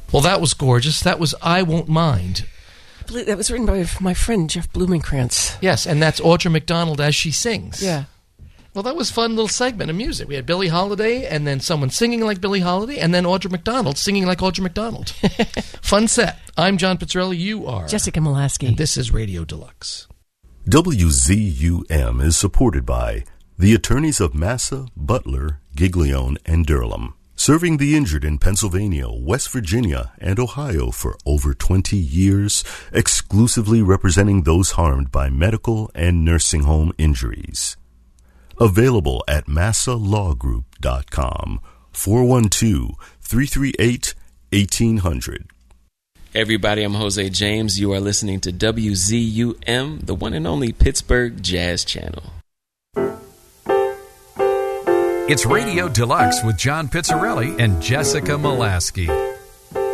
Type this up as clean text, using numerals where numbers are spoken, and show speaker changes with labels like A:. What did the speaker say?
A: Well, that was gorgeous. That was I Won't Mind.
B: That was written by my friend, Jeff Blumenkrantz.
A: Yes, and that's Audra McDonald as she sings.
B: Yeah.
A: Well, that was a fun little segment of music. We had Billie Holiday, and then someone singing like Billie Holiday, and then Audra McDonald singing like Audra McDonald. Fun set. I'm John Pizzarelli. You are
B: Jessica Molaski.
A: And this is Radio Deluxe.
C: WZUM is supported by the attorneys of Massa, Butler, Giglione, and Durham, serving the injured in Pennsylvania, West Virginia, and Ohio for over 20 years, exclusively representing those harmed by medical and nursing home injuries. Available at massalawgroup.com, 412-338-1800.
D: Everybody, I'm Jose James. You are listening to WZUM, the one and only Pittsburgh Jazz Channel.
E: It's Radio Deluxe with John Pizzarelli and Jessica Molaski.